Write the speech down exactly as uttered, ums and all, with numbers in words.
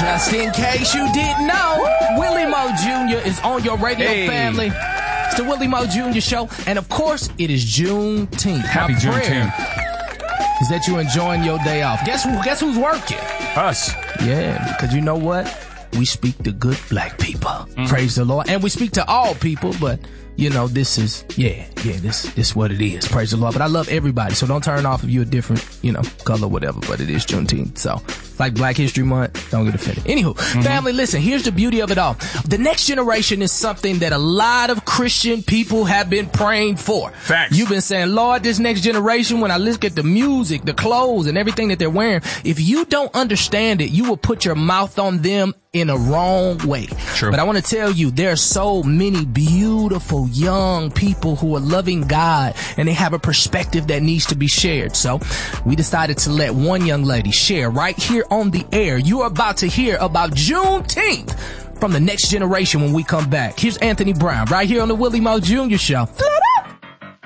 Just in case you didn't know, Willie Mo Junior is on your radio Hey. family. It's the Willie Mo Junior Show. And of course, it is Juneteenth. Happy My prayer Juneteenth. is that you enjoying your day off. Guess who? Guess who's working? Us. Yeah, because you know what? We speak to good black people. Mm-hmm. Praise the Lord. And we speak to all people, but you know, this is, yeah, yeah, this, this is what it is. Praise the Lord. But I love everybody, so don't turn off if you're a different, you know, color, whatever, but it is Juneteenth. So, like Black History Month, don't get offended. Anywho, mm-hmm. family, listen, here's the beauty of it all. The next generation is something that a lot of Christian people have been praying for. Facts. You've been saying, Lord, this next generation, when I look at the music, the clothes, and everything that they're wearing, if you don't understand it, you will put your mouth on them in a wrong way. True. But I want to tell you, there are so many beautiful young people who are loving God, and they have a perspective that needs to be shared. So we decided to let one young lady share right here on the air. You are about to hear about Juneteenth from the next generation when we come back. Here's Anthony Brown right here on the Willie Mo Junior Show.